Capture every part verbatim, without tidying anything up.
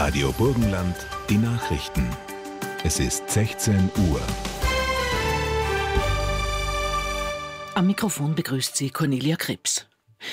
Radio Burgenland, die Nachrichten. Es ist sechzehn Uhr. Am Mikrofon begrüßt sie Cornelia Krebs.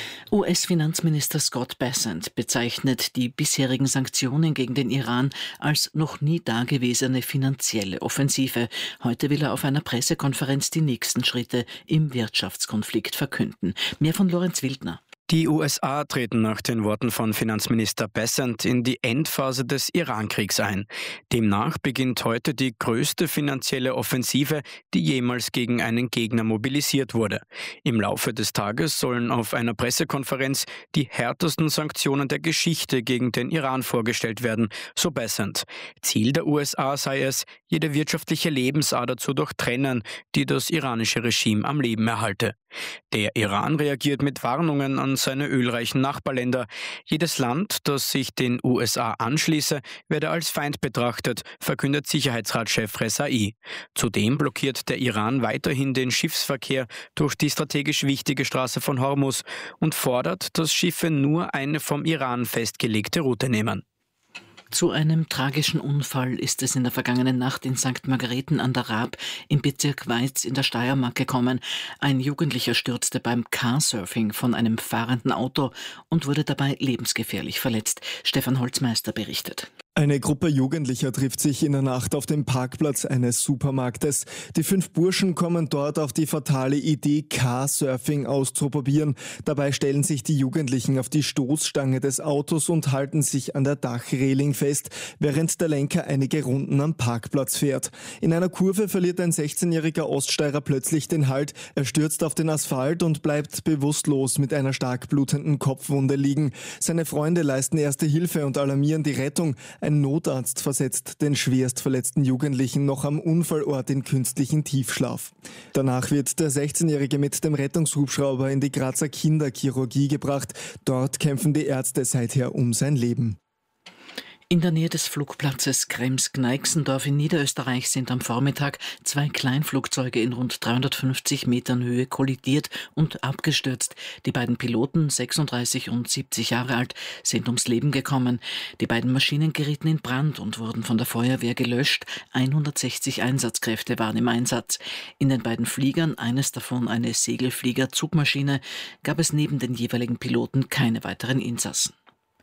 U S-Finanzminister Scott Bessent bezeichnet die bisherigen Sanktionen gegen den Iran als noch nie dagewesene finanzielle Offensive. Heute will er auf einer Pressekonferenz die nächsten Schritte im Wirtschaftskonflikt verkünden. Mehr von Lorenz Wildner. Die U S A treten nach den Worten von Finanzminister Bessent in die Endphase des Iran-Kriegs ein. Demnach beginnt heute die größte finanzielle Offensive, die jemals gegen einen Gegner mobilisiert wurde. Im Laufe des Tages sollen auf einer Pressekonferenz die härtesten Sanktionen der Geschichte gegen den Iran vorgestellt werden, so Bessent. Ziel der U S A sei es, jede wirtschaftliche Lebensader zu durchtrennen, die das iranische Regime am Leben erhalte. Der Iran reagiert mit Warnungen an seine ölreichen Nachbarländer. Jedes Land, das sich den U S A anschließe, werde als Feind betrachtet, verkündet Sicherheitsratschef Rezaei. Zudem blockiert der Iran weiterhin den Schiffsverkehr durch die strategisch wichtige Straße von Hormuz und fordert, dass Schiffe nur eine vom Iran festgelegte Route nehmen. Zu einem tragischen Unfall ist es in der vergangenen Nacht in Sankt Margareten an der Raab im Bezirk Weiz in der Steiermark gekommen. Ein Jugendlicher stürzte beim Carsurfing von einem fahrenden Auto und wurde dabei lebensgefährlich verletzt. Stefan Holzmeister berichtet. Eine Gruppe Jugendlicher trifft sich in der Nacht auf dem Parkplatz eines Supermarktes. Die fünf Burschen kommen dort auf die fatale Idee, Carsurfing auszuprobieren. Dabei stellen sich die Jugendlichen auf die Stoßstange des Autos und halten sich an der Dachreling fest, während der Lenker einige Runden am Parkplatz fährt. In einer Kurve verliert ein sechzehnjähriger Oststeirer plötzlich den Halt. Er stürzt auf den Asphalt und bleibt bewusstlos mit einer stark blutenden Kopfwunde liegen. Seine Freunde leisten erste Hilfe und alarmieren die Rettung. Ein Notarzt versetzt den schwerst verletzten Jugendlichen noch am Unfallort in künstlichen Tiefschlaf. Danach wird der sechzehnjährige mit dem Rettungshubschrauber in die Grazer Kinderchirurgie gebracht. Dort kämpfen die Ärzte seither um sein Leben. In der Nähe des Flugplatzes Krems-Gneixendorf in Niederösterreich sind am Vormittag zwei Kleinflugzeuge in rund dreihundertfünfzig Metern Höhe kollidiert und abgestürzt. Die beiden Piloten, sechsunddreißig und siebzig Jahre alt, sind ums Leben gekommen. Die beiden Maschinen gerieten in Brand und wurden von der Feuerwehr gelöscht. hundertsechzig Einsatzkräfte waren im Einsatz. In den beiden Fliegern, eines davon eine Segelflieger-Zugmaschine, gab es neben den jeweiligen Piloten keine weiteren Insassen.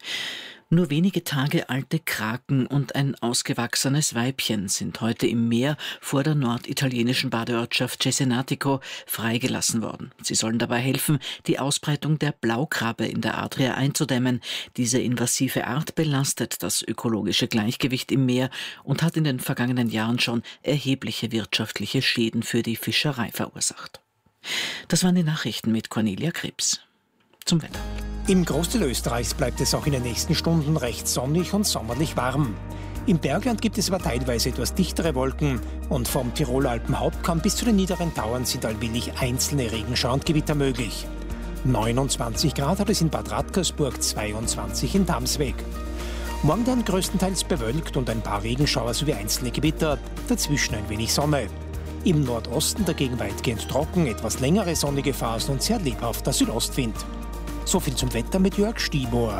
Nur wenige Tage alte Kraken und ein ausgewachsenes Weibchen sind heute im Meer vor der norditalienischen Badeortschaft Cesenatico freigelassen worden. Sie sollen dabei helfen, die Ausbreitung der Blaukrabbe in der Adria einzudämmen. Diese invasive Art belastet das ökologische Gleichgewicht im Meer und hat in den vergangenen Jahren schon erhebliche wirtschaftliche Schäden für die Fischerei verursacht. Das waren die Nachrichten mit Cornelia Krebs. Zum Wetter. Im Großteil Österreichs bleibt es auch in den nächsten Stunden recht sonnig und sommerlich warm. Im Bergland gibt es aber teilweise etwas dichtere Wolken und vom Tiroler Alpenhauptkamm bis zu den niederen Tauern sind allmählich einzelne Regenschauer und Gewitter möglich. neunundzwanzig Grad hat es in Bad Radkersburg, zweiundzwanzig in Damsweg. Morgen dann größtenteils bewölkt und ein paar Regenschauer sowie einzelne Gewitter, dazwischen ein wenig Sonne. Im Nordosten dagegen weitgehend trocken, etwas längere sonnige Phasen und sehr lebhafter Südostwind. So viel zum Wetter mit Jörg Stiemohr.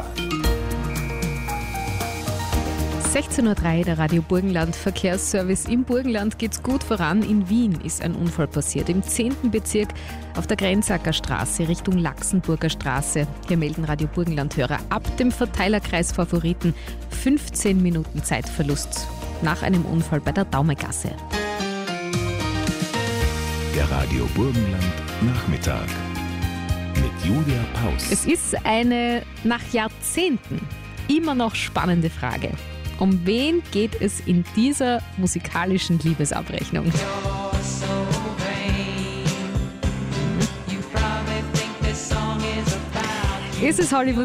sechzehn Uhr drei, der Radio Burgenland Verkehrsservice. Im Burgenland geht's gut voran. In Wien ist ein Unfall passiert. Im zehnten Bezirk auf der Grenzacker Straße Richtung Laxenburger Straße. Hier melden Radio Burgenland-Hörer ab dem Verteilerkreis Favoriten fünfzehn Minuten Zeitverlust nach einem Unfall bei der Daumegasse. Der Radio Burgenland Nachmittag. Mit Julia Paus. Es ist eine nach Jahrzehnten immer noch spannende Frage. Um wen geht es in dieser musikalischen Liebesabrechnung? Ist es Hollywood